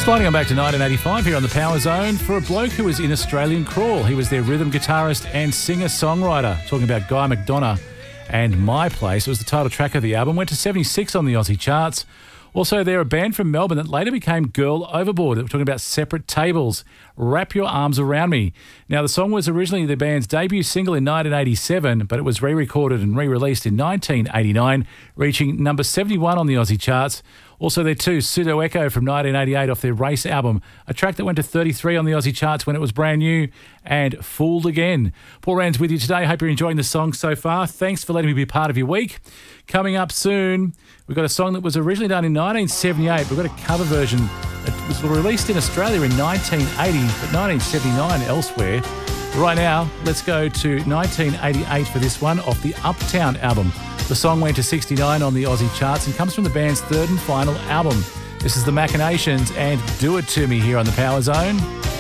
Sliding on back to 1985 here on the Power Zone for a bloke who was in Australian Crawl. He was their rhythm guitarist and singer-songwriter. Talking about Guy McDonough and My Place. It was the title track of the album. Went to 76 on the Aussie charts. Also, they're a band from Melbourne that later became Girl Overboard. We're talking about Separate Tables, Wrap Your Arms Around Me. Now, the song was originally the band's debut single in 1987, but it was re-recorded and re-released in 1989, reaching number 71 on the Aussie charts. Also, their two, Pseudo Echo from 1988 off their Race album, a track that went to 33 on the Aussie charts when it was brand new, and Fooled Again. Paul Rand's with you today. Hope you're enjoying the song so far. Thanks for letting me be part of your week. Coming up soon, we've got a song that was originally done in 1978. We've got a cover version that was released in Australia in 1980, but 1979 elsewhere. Right now, let's go to 1988 for this one off the Uptown album. The song went to 69 on the Aussie charts and comes from the band's third and final album. This is the Machinations and Do It To Me here on the Power Zone.